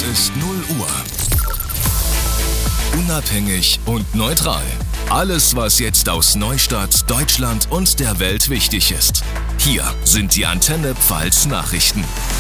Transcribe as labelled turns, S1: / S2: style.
S1: ist 0 Uhr. Unabhängig und neutral. Alles, was jetzt aus Neustadt, Deutschland und der Welt wichtig ist. Hier sind die Antenne Pfalz Nachrichten.